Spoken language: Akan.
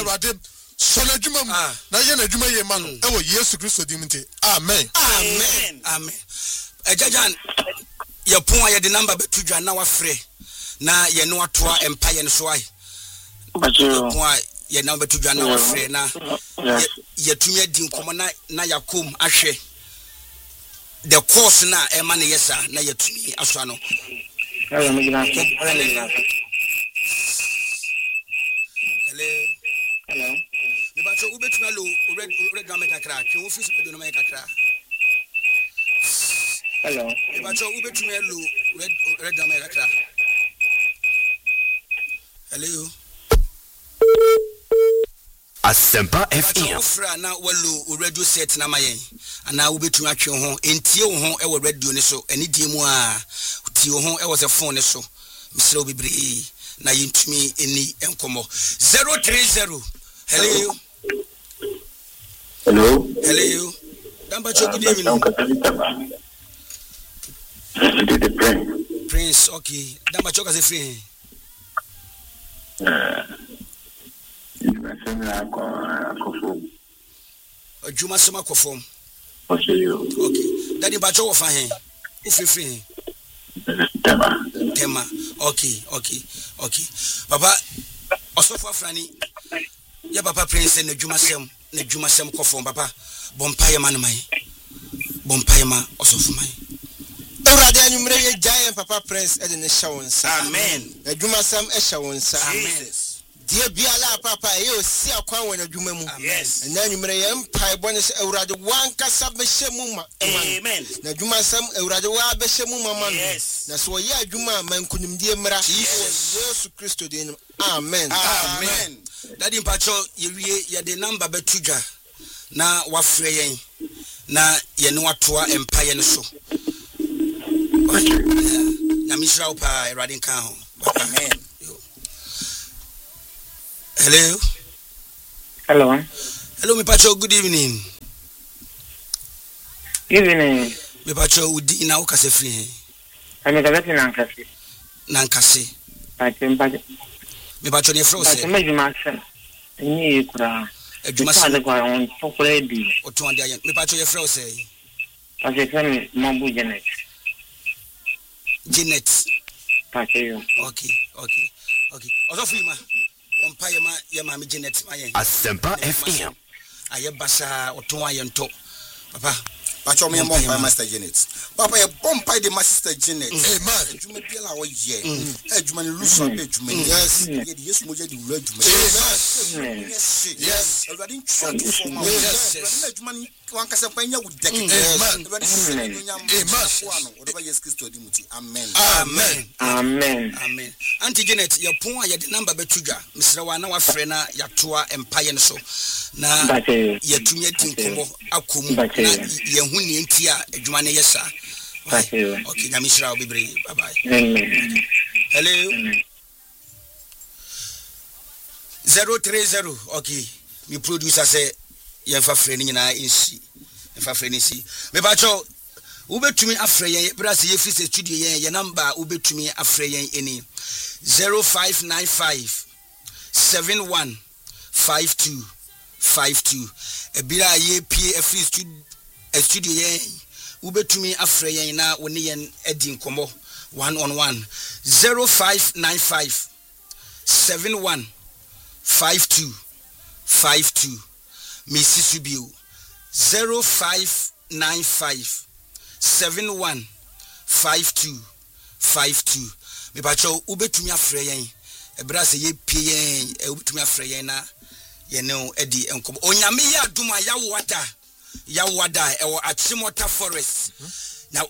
Awurade sona dwuma mu na ye na dwuma ye ma no e wo Yesu Kristo dim nti amen Ejajan ye pon aye de number betu dwa na wa frɛ na ye no atoa empire no so ai pon ye na betu dwa na wa frɛ na ye tumi adi nkomo na yakom ahwɛ the course na e ma ne yesa na ye tumi aso no Hello. The battle ube tmelo red garment akra. Ke office do no make akra. Hello. The battle ube tmelo red garment akra. Hello. Asempa FM. Ofra na wallo radio set na mayen. Ana ube tumi atwe ho entie wo ho e wo radio ne so eni die mu a tie wo ho e wo se phone ne so. Misre obibre na yintumi eni enkomo 030. Hello. Damba cho good evening. Prince, okay. Damba cho ka se free. Juma sema ko form. Okay. Daddy ba cho wo fa hen. O free. Tema. Okay. Papa, osofo afrani. Ya papa Prince na dwuma sem ko form papa. Bompaye ma no mai. Bompaye ma osofo mai. Awurade anwumre ye giant papa Prince e de ne shawonsa. Amen. Na dwuma sem e shawonsa. Amen. Die biala papa e o si akwan wona dwuma mu. Yes. Na anwumre ye mpai bone se Awurade wankasa be hyemu ma. Amen. Na dwuma sem Awurade wa be hyemu ma man. Yes. Na so ye adwuma mankunimdie mra. Yesu Kristo de amen. Amen. Daddy mpacho ye de number betudwa na wafre yen na ye no atoa empire no so. Na misra opa Erade kan ho. Amen. Hello, me pacho, good evening. Evening. Me pacho udi na uka se free. Ame kabeti nankasi. Nankasi. Pacho. Me pacho ne fro se. Pacho me juma se. Ni kura. Juma se kwa on pokole di. Oto ande ayen. Me pacho ye fro se. Pacho se mambu Janet. Janet. Pacho yo. Okay. Ozo free on payema ya mama Janet mayen. Asempa FM. Aye basa oto ayen to. Papa Pacho me bomb by Master Janet. Papa ye bomb by the Master Janet. Amen. Jume biela wo ye. Jume luso be jume. Yes. Yes moja di wura jume. Yes. Already try to form. Yes. Jume wankasa panya wo dek. Amen. Amen. Auntie Janet, your pon ya the number betudwa. Mr. Wa na wa frɛ na ya toa empire no so. Na ya tumi ati nkomo akomu na ye hu ne ntia adwuma ne yesa. Okay, na Mr. Obibre. Bye bye. Amen. Hello. 030. Okay. Me producer say ye fa frɛ ni nyina insi. Ye fa frɛ ni si. Me ba cho ubetumi afrɛ yen brase ye fi studio yen ye number ubetumi afrɛ yen eni 0595 715252 ebira ye pie free studio yen ubetumi afrɛ yen na woni yen edi nkomo 1-on-1 0595 715252 Mrs. Subio 0595 715252 me pacho ubetumi afrɛ yen ebra se ye pie yen ubetumi afrɛ yen na ye no edi enkom onyame ya aduma ya wada ewo Achimota Forest